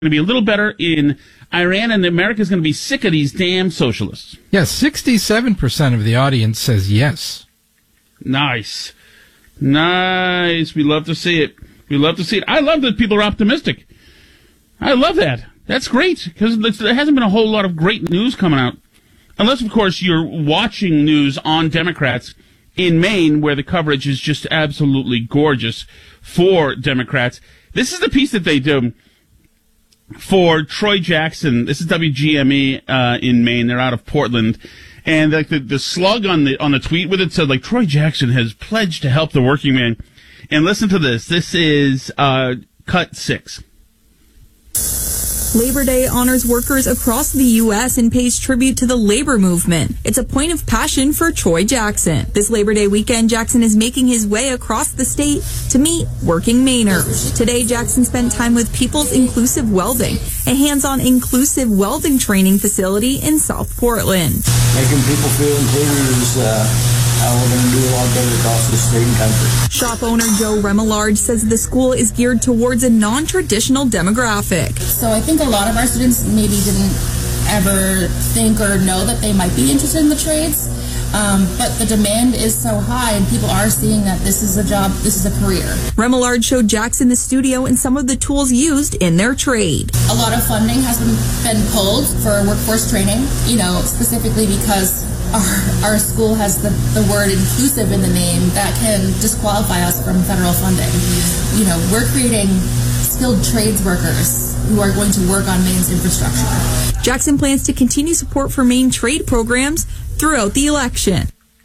to be a little better in Iran, and America's going to be sick of these damn socialists. Yes, 67% of the audience says yes. Nice. Nice. We love to see it. We love to see it. I love that people are optimistic. I love that. That's great, because there hasn't been a whole lot of great news coming out. Unless, of course, you're watching news on Democrats in Maine, where the coverage is just absolutely gorgeous for Democrats. This is the piece that they do for Troy Jackson. This is WGME in Maine. They're out of Portland. And like the slug on the tweet with it said, like, Troy Jackson has pledged to help the working man. And listen to this. This is cut 6. Labor Day honors workers across the U.S. and pays tribute to the labor movement. It's a point of passion for Troy Jackson. This Labor Day weekend, Jackson is making his way across the state to meet working Mainers. Today, Jackson spent time with People's Inclusive Welding, a hands-on inclusive welding training facility in South Portland. Making people feel included is how we're going to do a lot better across the state and country. Shop owner Joe Remillard says the school is geared towards a non-traditional demographic. So I think a lot of our students maybe didn't ever think or know that they might be interested in the trades, but the demand is so high and people are seeing that this is a job, this is a career. Remillard showed Jackson the studio and some of the tools used in their trade. A lot of funding has been pulled for workforce training, specifically because our school has the word inclusive in the name that can disqualify us from federal funding. We're creating skilled trades workers who are going to work on Maine's infrastructure. Jackson plans to continue support for Maine trade programs throughout the election.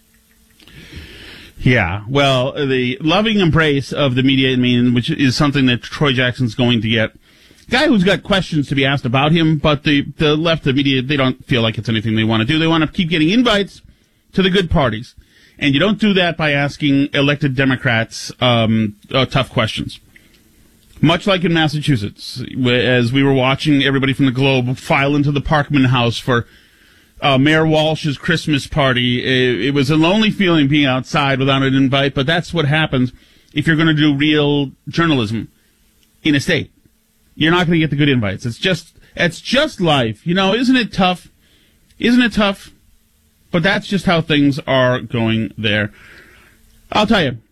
Yeah, well, the loving embrace of the media in Maine, which is something that Troy Jackson's going to get. Guy who's got questions to be asked about him, but the left, the media, they don't feel like it's anything they want to do. They want to keep getting invites to the good parties. And you don't do that by asking elected Democrats tough questions. Much like in Massachusetts, as we were watching everybody from the Globe file into the Parkman House for Mayor Walsh's Christmas party. It was a lonely feeling being outside without an invite, but that's what happens if you're going to do real journalism in a state. You're not going to get the good invites. It's just life. Isn't it tough? Isn't it tough? But that's just how things are going there. I'll tell you,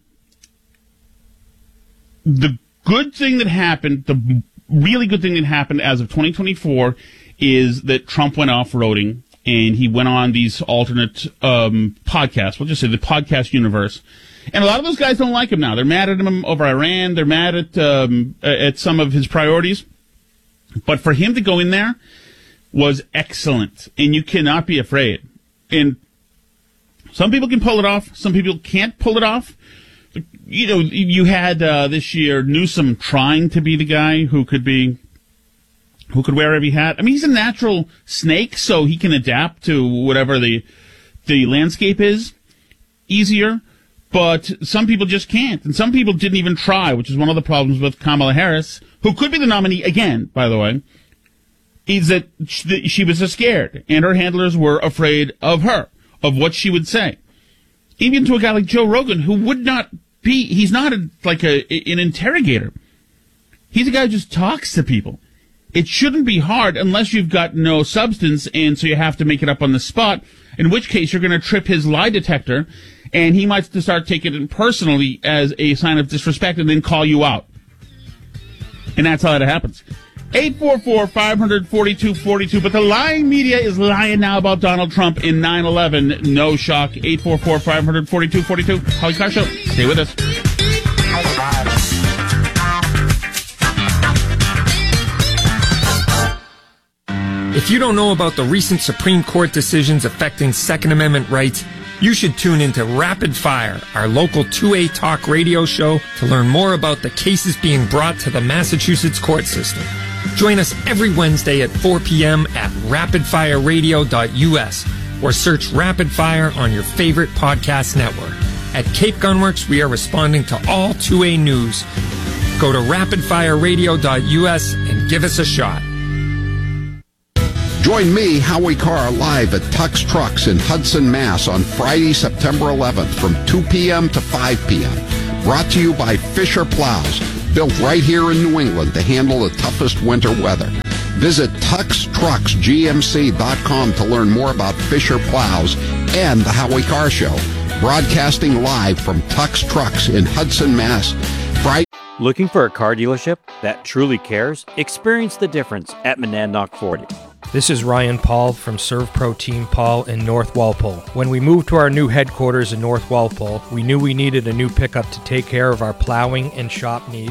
the good thing that happened, the really good thing that happened as of 2024 is that Trump went off-roading and he went on these alternate podcasts. We'll just say the podcast universe. And a lot of those guys don't like him now. They're mad at him over Iran. They're mad at some of his priorities. But for him to go in there was excellent. And you cannot be afraid. And some people can pull it off. Some people can't pull it off. You had this year Newsom trying to be the guy who could wear every hat. I mean, he's a natural snake, so he can adapt to whatever the landscape is easier. But some people just can't. And some people didn't even try, which is one of the problems with Kamala Harris, who could be the nominee again, by the way, is that she was scared. And her handlers were afraid of her, of what she would say. Even to a guy like Joe Rogan, who would not be, he's not an interrogator. He's a guy who just talks to people. It shouldn't be hard unless you've got no substance, and so you have to make it up on the spot, in which case you're going to trip his lie detector, and he might start taking it personally as a sign of disrespect and then call you out. And that's how that happens. 844-500-4242. But the lying media is lying now about Donald Trump in 9/11. No shock. 844-500-4242. Holly Carr Show. Stay with us. If you don't know about the recent Supreme Court decisions affecting Second Amendment rights, you should tune into Rapid Fire, our local 2A talk radio show, to learn more about the cases being brought to the Massachusetts court system. Join us every Wednesday at 4 p.m. at rapidfireradio.us or search Rapid Fire on your favorite podcast network. At Cape Gunworks, we are responding to all 2A news. Go to rapidfireradio.us and give us a shot. Join me, Howie Carr, live at Tux Trucks in Hudson, Mass. on Friday, September 11th from 2 p.m. to 5 p.m. Brought to you by Fisher Plows. built right here in New England to handle the toughest winter weather. Visit TuxTrucksGMC.com to learn more about Fisher Plows and the Howie Car Show. Broadcasting live from Tux Trucks in Hudson, Mass. Friday. Looking for a car dealership that truly cares? Experience the difference at Monadnock Ford. This is Ryan Paul from ServPro Team Paul in North Walpole. When we moved to our new headquarters in North Walpole, we knew we needed a new pickup to take care of our plowing and shop needs,